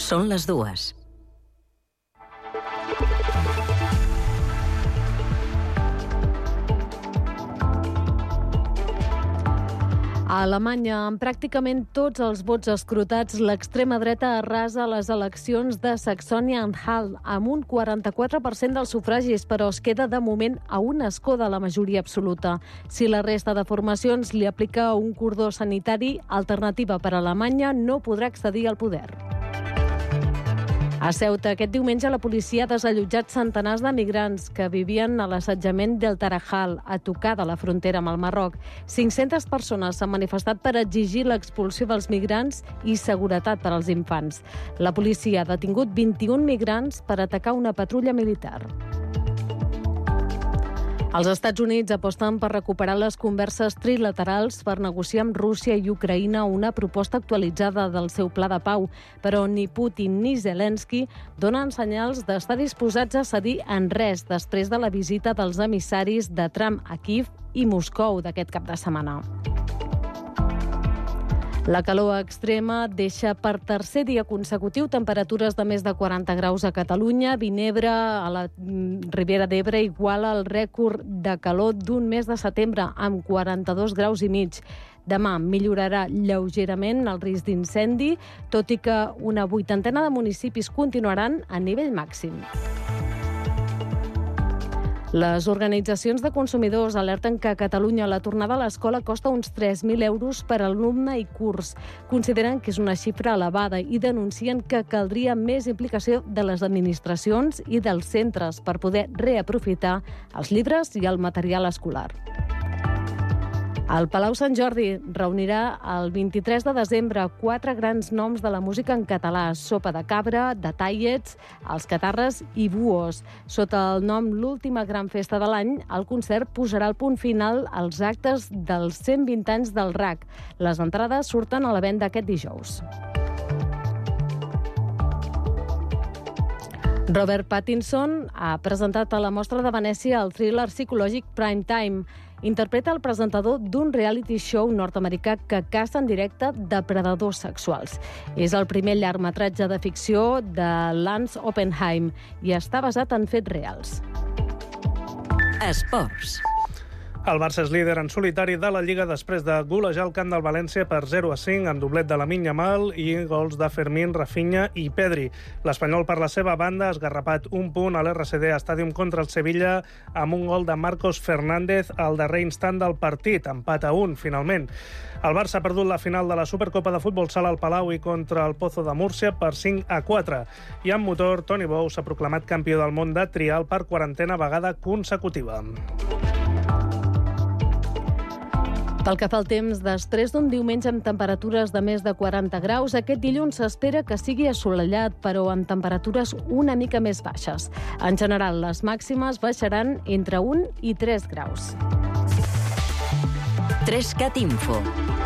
Són les 2. A Alemanya, amb pràcticament tots els vots escrutats, l'extrema dreta arrasa les eleccions de Saxònia-Anhalt amb un 44% dels sufragis, però es queda de moment a un escó de la majoria absoluta. Si la resta de formacions li aplica un cordó sanitari, Alternativa per Alemanya no podrà accedir al poder. A Ceuta, aquest diumenge, la policia ha desallotjat centenars de migrants que vivien a l'assetjament del Tarajal, a tocar de la frontera amb el Marroc. 500 persones s'han manifestat per exigir l'expulsió dels migrants i seguretat per als infants. La policia ha detingut 21 migrants per atacar una patrulla militar. Els Estats Units aposten per recuperar les converses trilaterals per negociar amb Rússia i Ucraïna una proposta actualitzada del seu pla de pau, però ni Putin ni Zelensky donen senyals d'estar disposats a cedir en res després de la visita dels emissaris de Trump a Kíev i Moscou d'aquest cap de setmana. La calor extrema deixa per tercer dia consecutiu temperatures de més de 40 graus a Catalunya. Vinebre, a la Ribera d'Ebre, iguala el rècord de calor d'un mes de setembre, amb 42 graus i mig. Demà millorarà lleugerament el risc d'incendi, tot i que una 80ena de municipis continuaran a nivell màxim. Les organitzacions de consumidors alerten que a Catalunya la tornada a l'escola costa uns 3.000 euros per alumne i curs. Consideren que és una xifra elevada i denuncien que caldria més implicació de les administracions i dels centres per poder reaprofitar els llibres i el material escolar. El Palau Sant Jordi reunirà el 23 de desembre 4 grans noms de la música en català: Sopa de Cabra, The Tallets, Els Catarres i Buos. Sota el nom L'última gran festa de l'any, el concert posarà el punt final als actes dels 120 anys del RAC. Les entrades surten a la venda aquest dijous. Robert Pattinson ha presentat a la Mostra de Venècia el thriller psicològic Prime Time. Interpreta el presentador d'un reality show nord-americà que caça en directe depredadors sexuals. És el primer llargmetratge de ficció de Lance Oppenheim i està basat en fets reals. Esports. El Barça és líder en solitari de la Lliga després de golejar el camp del València per 0-5 en doblet de Lamine Yamal i gols de Fermín, Rafinha i Pedri. L'Espanyol, per la seva banda, ha esgarrapat un punt a l'RCD Stadium contra el Sevilla amb un gol de Marcos Fernández al darrer instant del partit, empat a 1, finalment. El Barça ha perdut la final de la Supercopa de Futbol Sala al Palau i contra el Pozo de Múrcia per 5-4. I amb motor, Toni Bou s'ha proclamat campió del món de trial per 40a vegada consecutiva. Pel que fa al temps, després d'un diumenge amb temperatures de més de 40 graus, aquest dilluns s'espera que sigui assolellat, però amb temperatures una mica més baixes. En general, les màximes baixaran entre 1 i 3 graus. 3cat Info.